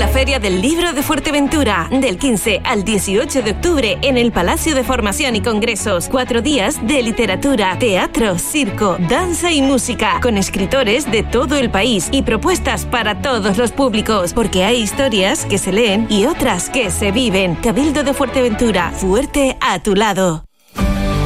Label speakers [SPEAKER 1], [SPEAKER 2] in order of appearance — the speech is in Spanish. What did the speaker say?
[SPEAKER 1] la Feria del Libro de Fuerteventura, del 15 al 18 de octubre en el Palacio de Formación y Congresos. 4 días de literatura, teatro, circo, danza y música, con escritores de todo el país y propuestas para todos los públicos, porque hay historias que se leen y otras que se viven. Cabildo de Fuerteventura, fuerte a tu lado.